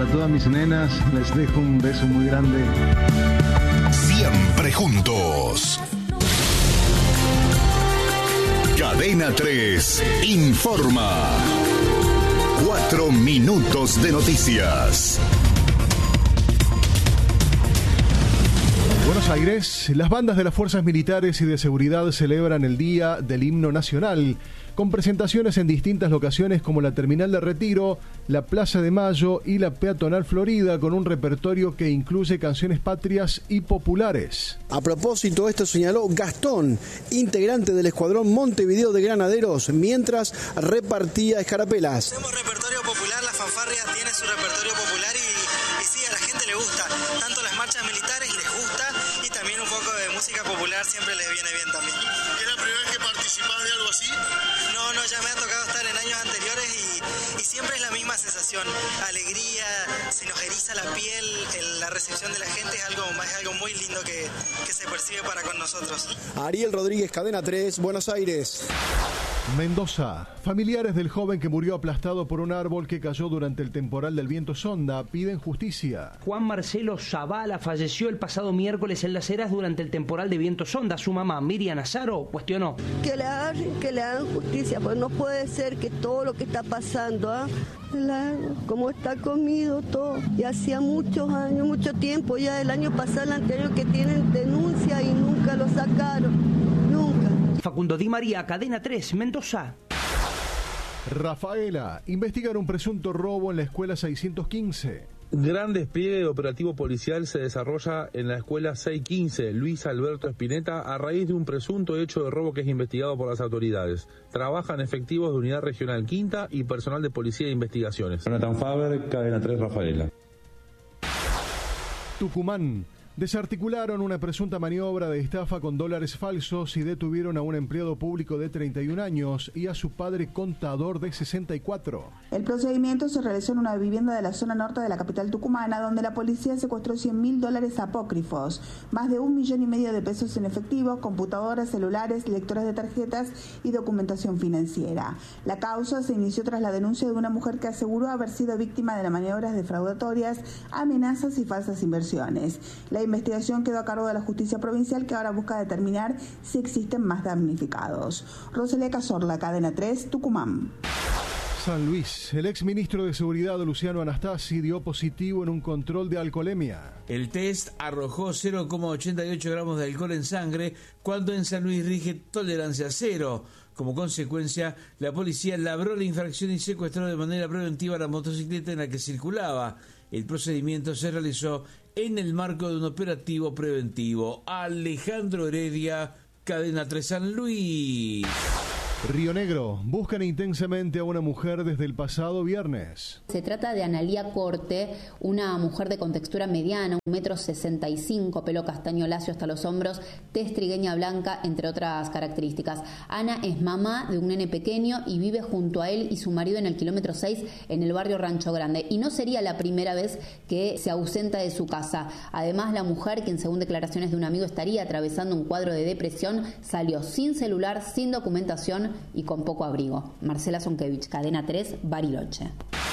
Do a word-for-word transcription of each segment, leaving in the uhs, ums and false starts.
para todas mis nenas, les dejo un beso muy grande. Siempre juntos. Cadena tres informa. Cuatro minutos de noticias. Buenos Aires, las bandas de las fuerzas militares y de seguridad celebran el Día del Himno Nacional, con presentaciones en distintas locaciones como la Terminal de Retiro, la Plaza de Mayo y la Peatonal Florida, con un repertorio que incluye canciones patrias y populares. A propósito, esto señaló Gastón, integrante del Escuadrón Montevideo de Granaderos, mientras repartía escarapelas. Hacemos repertorio popular, la fanfarria tiene su repertorio popular y, y sí, a la gente le gusta. Tanto las marchas militares les gusta y también un poco de música popular siempre les viene bien también. ¿Es la primera vez que participás de algo así? No, no, ya me ha tocado estar en años anteriores y, y siempre es la misma sensación. Alegría, se nos eriza la piel, el, la recepción de la gente es algo, es algo muy lindo que, que se percibe para con nosotros. Ariel Rodríguez, Cadena tres, Buenos Aires. Mendoza. Familiares del joven que murió aplastado por un árbol que cayó durante el temporal del viento Sonda piden justicia. Juan Marcelo Zavala falleció el pasado miércoles en Las Heras durante el temporal de viento Sonda. Su mamá, Miriam Azaro, cuestionó. Que le hagan, que le hagan justicia, porque no puede ser que todo lo que está pasando, ¿eh? La, como está comido todo, y hacía muchos años, mucho tiempo, ya el año pasado, el anterior, que tienen denuncia y nunca lo sacaron, nunca. Facundo Di María, Cadena tres, Mendoza. Rafaela, investigan un presunto robo en la escuela seiscientos quince. Gran despliegue de operativo policial se desarrolla en la escuela seiscientos quince Luis Alberto Spinetta a raíz de un presunto hecho de robo que es investigado por las autoridades. Trabajan efectivos de Unidad Regional Quinta y personal de Policía de Investigaciones. Jonathan Faber, Cadena tres, Rafaela. Tucumán. Desarticularon una presunta maniobra de estafa con dólares falsos y detuvieron a un empleado público de treinta y un años y a su padre contador de sesenta y cuatro. El procedimiento se realizó en una vivienda de la zona norte de la capital tucumana, donde la policía secuestró cien mil dólares apócrifos, más de un millón y medio de pesos en efectivo, computadoras, celulares, lectores de tarjetas y documentación financiera. La causa se inició tras la denuncia de una mujer que aseguró haber sido víctima de las maniobras defraudatorias, amenazas y falsas inversiones. La investigación quedó a cargo de la Justicia Provincial, que ahora busca determinar si existen más damnificados. Rosalía Cazorla, Cadena tres, Tucumán. San Luis. El exministro de Seguridad, Luciano Anastasi, dio positivo en un control de alcoholemia. El test arrojó cero coma ochenta y ocho gramos de alcohol en sangre, cuando en San Luis rige tolerancia cero. Como consecuencia, la policía labró la infracción y secuestró de manera preventiva la motocicleta en la que circulaba. El procedimiento se realizó en el marco de un operativo preventivo. Alejandro Heredia, Cadena tres, San Luis. Río Negro. Buscan intensamente a una mujer desde el pasado viernes. Se trata de Analía Corte, una mujer de contextura mediana, un metro sesenta y cinco, pelo castaño lacio hasta los hombros, tez trigueña blanca, entre otras características. Ana es mamá de un nene pequeño y vive junto a él y su marido en el kilómetro seis, en el barrio Rancho Grande. Y no sería la primera vez que se ausenta de su casa. Además, la mujer, quien según declaraciones de un amigo estaría atravesando un cuadro de depresión, salió sin celular, sin documentación y con poco abrigo. Marcela Zonkevich, Cadena tres, Bariloche.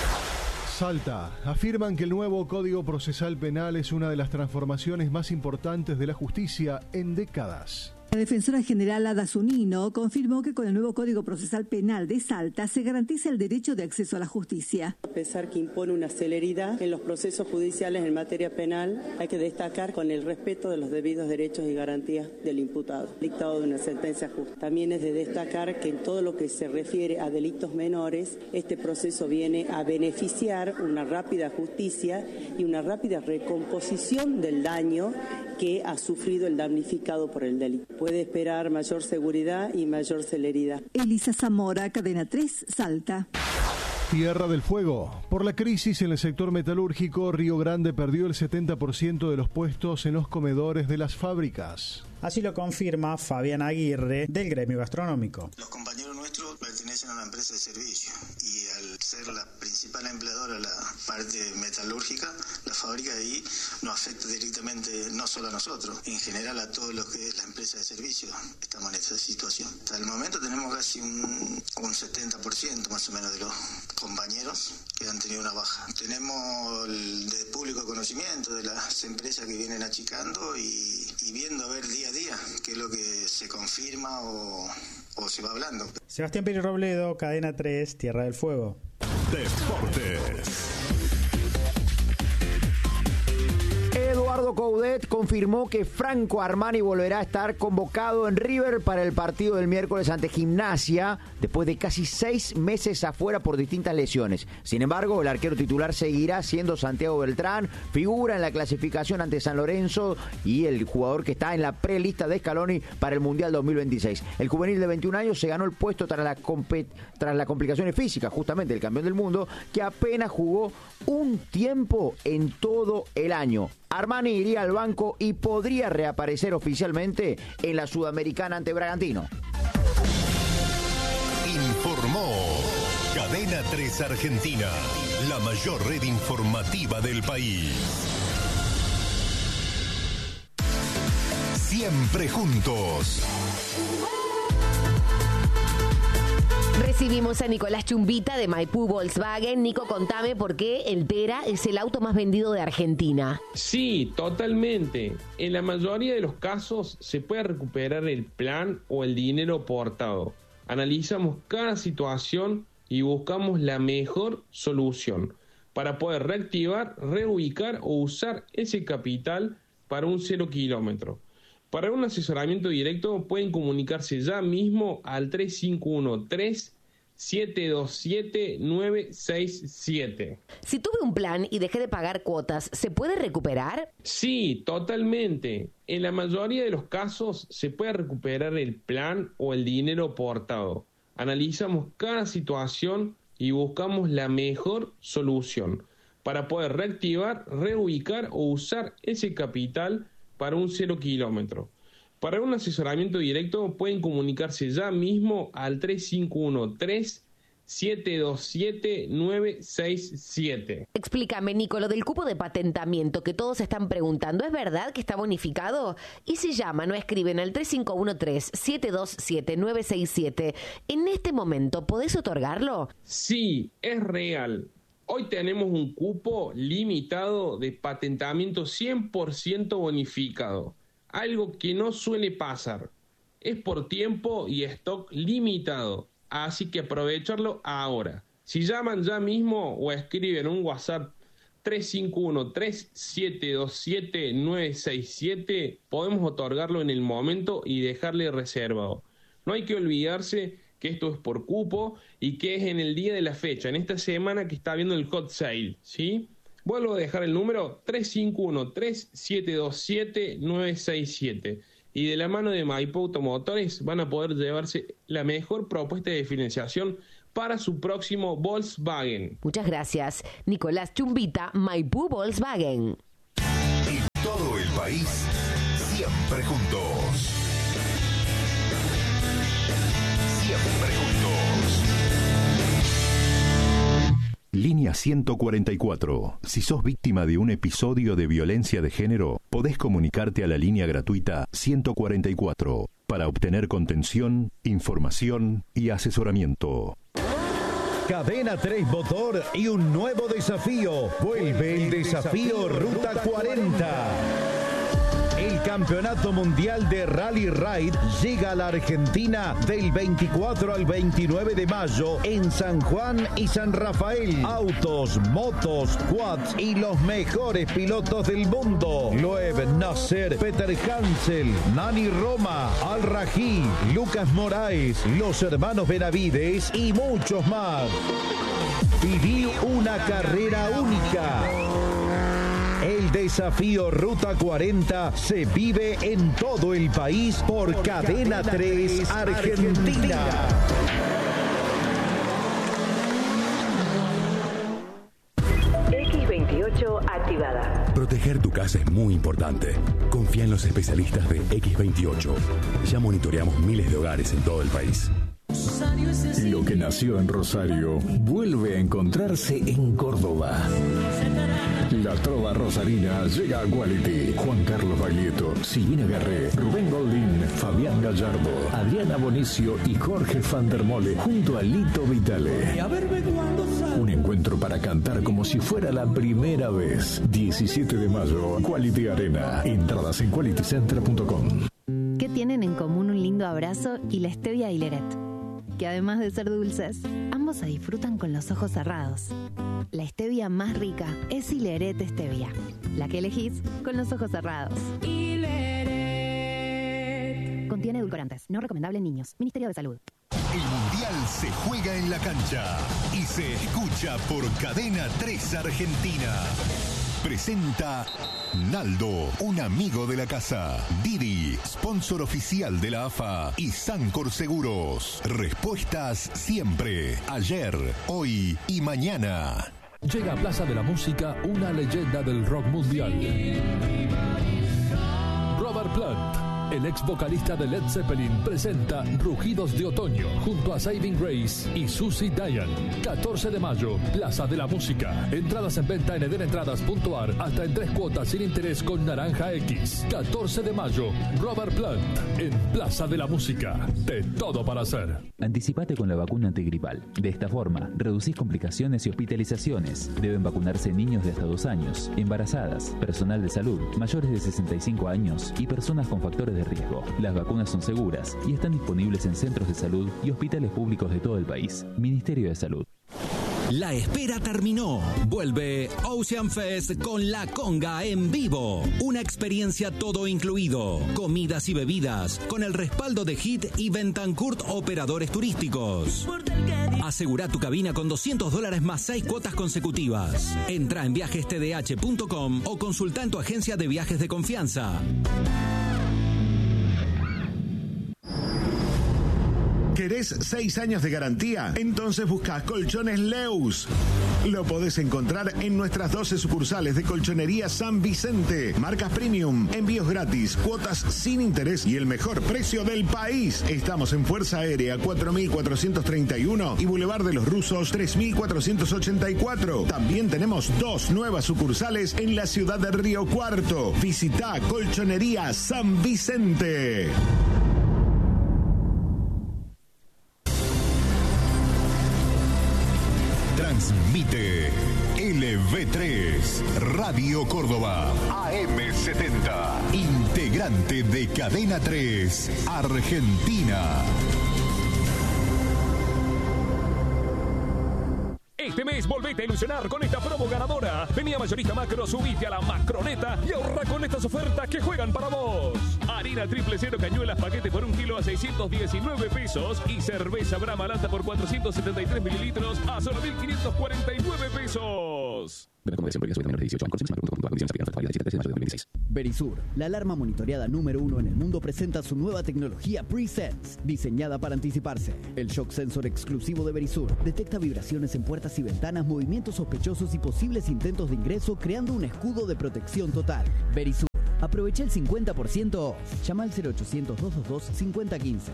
Salta. Afirman que el nuevo Código Procesal Penal es una de las transformaciones más importantes de la justicia en décadas. La defensora general Ada Zunino confirmó que con el nuevo Código Procesal Penal de Salta se garantiza el derecho de acceso a la justicia. A pesar que impone una celeridad en los procesos judiciales en materia penal, hay que destacar con el respeto de los debidos derechos y garantías del imputado, dictado de una sentencia justa. También es de destacar que en todo lo que se refiere a delitos menores, este proceso viene a beneficiar una rápida justicia y una rápida recomposición del daño que ha sufrido el damnificado por el delito. Puede esperar mayor seguridad y mayor celeridad. Elisa Zamora, Cadena tres, Salta. Tierra del Fuego. Por la crisis en el sector metalúrgico, Río Grande perdió el setenta por ciento de los puestos en los comedores de las fábricas. Así lo confirma Fabián Aguirre, del gremio gastronómico. Los compañeros nuestros pertenecen a una empresa de servicio y al ser la principal empleadora de la parte metalúrgica, la fábrica de ahí nos afecta directamente no solo a nosotros, en general a todo lo que es la empresa de servicio. Estamos en esta situación. Hasta el momento tenemos casi un, un setenta por ciento más o menos de los compañeros que han tenido una baja. Tenemos el de público conocimiento de las empresas que vienen achicando y, y viendo a ver día a día qué es lo que se confirma o, o se va hablando. Sebastián Pérez Robledo, Cadena tres, Tierra del Fuego. Deportes. Eduardo Coudet confirmó que Franco Armani volverá a estar convocado en River para el partido del miércoles ante Gimnasia, después de casi seis meses afuera por distintas lesiones. Sin embargo, el arquero titular seguirá siendo Santiago Beltrán, figura en la clasificación ante San Lorenzo y el jugador que está en la prelista de Scaloni para el Mundial dos mil veintiséis. El juvenil de veintiún años se ganó el puesto tras, la compet- tras las complicaciones físicas, justamente del campeón del mundo, que apenas jugó un tiempo en todo el año. Armani iría al banco y podría reaparecer oficialmente en la Sudamericana ante Bragantino. Informó Cadena tres Argentina, la mayor red informativa del país. Siempre juntos. Recibimos a Nicolás Chumbita de Maipú Volkswagen. Nico, contame por qué el Tera es el auto más vendido de Argentina. Sí, totalmente. En la mayoría de los casos se puede recuperar el plan o el dinero aportado. Analizamos cada situación y buscamos la mejor solución para poder reactivar, reubicar o usar ese capital para un cero kilómetro. Para un asesoramiento directo pueden comunicarse ya mismo al tres cinco uno tres, siete dos siete, nueve seis siete. Si tuve un plan y dejé de pagar cuotas, ¿se puede recuperar? Sí, totalmente. En la mayoría de los casos se puede recuperar el plan o el dinero aportado. Analizamos cada situación y buscamos la mejor solución para poder reactivar, reubicar o usar ese capital para un cero kilómetro. Para un asesoramiento directo pueden comunicarse ya mismo al tres cinco uno tres, siete dos siete, nueve seis siete. Explícame, Nico, lo del cupo de patentamiento que todos están preguntando, ¿es verdad que está bonificado? Y si llaman o escriben al tres cinco uno tres, siete dos siete, nueve seis siete, ¿en este momento podés otorgarlo? Sí, es real. Hoy tenemos un cupo limitado de patentamiento cien por ciento bonificado, algo que no suele pasar. Es por tiempo y stock limitado, así que aprovecharlo ahora. Si llaman ya mismo o escriben un WhatsApp tres cinco uno tres, siete dos siete, nueve seis siete, podemos otorgarlo en el momento y dejarle reservado. No hay que olvidarse que esto es por cupo y que es en el día de la fecha, en esta semana que está viendo el hot sale, ¿sí? Vuelvo a dejar el número tres cinco uno tres, siete dos siete, nueve seis siete. Y de la mano de Maipú Automotores van a poder llevarse la mejor propuesta de financiación para su próximo Volkswagen. Muchas gracias. Nicolás Chumbita, Maipú Volkswagen. En todo el país, siempre juntos. Siempre juntos. Línea ciento cuarenta y cuatro. Si sos víctima de un episodio de violencia de género, podés comunicarte a la línea gratuita ciento cuarenta y cuatro para obtener contención, información y asesoramiento. Cadena tres Motor y un nuevo desafío. Vuelve el desafío Ruta cuarenta. El Campeonato Mundial de Rally Ride llega a la Argentina del veinticuatro al veintinueve de mayo en San Juan y San Rafael. Autos, motos, quads y los mejores pilotos del mundo. Loeb Nasser, Peter Hansel, Nani Roma, Al Rají, Lucas Moraes, los hermanos Benavides y muchos más. Viví una carrera única. El desafío Ruta cuarenta se vive en todo el país por, por Cadena tres Argentina. X veintiocho activada. Proteger tu casa es muy importante. Confía en los especialistas de X veintiocho. Ya monitoreamos miles de hogares en todo el país. Lo que nació en Rosario vuelve a encontrarse en Córdoba. La trova rosarina llega a Quality. Juan Carlos Baglietto, Silvina Garré, Rubén Goldín, Fabián Gallardo, Adriana Bonicio y Jorge van der Mole junto a Lito Vitale. Un encuentro para cantar como si fuera la primera vez. diecisiete de mayo, Quality Arena. Entradas en quality center punto com. ¿Qué tienen en común un lindo abrazo y la stevia y Leret? Que además de ser dulces, ambos se disfrutan con los ojos cerrados. La stevia más rica es Hileret Stevia, la que elegís con los ojos cerrados. Hileret. Contiene edulcorantes, no recomendable en niños. Ministerio de Salud. El Mundial se juega en la cancha y se escucha por Cadena tres Argentina. Presenta Naldo, un amigo de la casa. Didi, sponsor oficial de la A F A. Y Sancor Seguros. Respuestas siempre. Ayer, hoy y mañana. Llega a Plaza de la Música una leyenda del rock mundial. Robert Plant, el ex vocalista de Led Zeppelin, presenta Rugidos de Otoño junto a Saving Grace y Susie Diane. catorce de mayo, Plaza de la Música. Entradas en venta en edenentradas punto a r hasta en tres cuotas sin interés con Naranja X. catorce de mayo, Robert Plant en Plaza de la Música. De todo para hacer. Anticipate con la vacuna antigripal. De esta forma, reducís complicaciones y hospitalizaciones. Deben vacunarse niños de hasta dos años, embarazadas, personal de salud, mayores de sesenta y cinco años y personas con factores de riesgo. Las vacunas son seguras y están disponibles en centros de salud y hospitales públicos de todo el país. Ministerio de Salud. La espera terminó. Vuelve Ocean Fest con La Conga en vivo. Una experiencia todo incluido. Comidas y bebidas con el respaldo de Hit y Bentancourt Operadores Turísticos. Asegura tu cabina con doscientos dólares más seis cuotas consecutivas. Entra en viajes t d h punto com o consulta en tu agencia de viajes de confianza. ¿Querés seis años de garantía? Entonces busca Colchones Leus. Lo podés encontrar en nuestras doce sucursales de Colchonería San Vicente. Marcas premium, envíos gratis, cuotas sin interés y el mejor precio del país. Estamos en Fuerza Aérea cuatro mil cuatrocientos treinta y uno y Boulevard de los Rusos tres mil cuatrocientos ochenta y cuatro. También tenemos dos nuevas sucursales en la ciudad de Río Cuarto. Visita Colchonería San Vicente. Transmite L V tres, Radio Córdoba, A M setenta, integrante de Cadena tres, Argentina. Este mes volvete a ilusionar con esta promo ganadora. Vení a Mayorista Macro, subite a la Macroneta y ahorra con estas ofertas que juegan para vos. Harina triple cero cañuelas paquete por un kilo a seiscientos diecinueve pesos y cerveza Brahma Lata por cuatrocientos setenta y tres mililitros a solo mil quinientos cuarenta y nueve pesos. Verisur, la alarma monitoreada número uno en el mundo, presenta su nueva tecnología Pre-Sense, diseñada para anticiparse. El shock sensor exclusivo de Verisur detecta vibraciones en puertas y ventanas, movimientos sospechosos y posibles intentos de ingreso, creando un escudo de protección total. Verisur, aprovecha el cincuenta por ciento off. Llama al cero ochocientos, doscientos veintidós, cincuenta quince.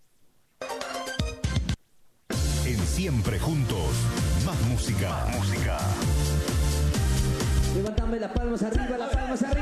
En Siempre Juntos, más música. Más música. Levantame las palmas arriba, las palmas arriba.